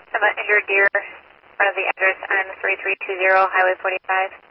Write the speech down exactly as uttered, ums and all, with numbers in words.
Have an injured deer in front of the address on three three two zero Highway forty-five.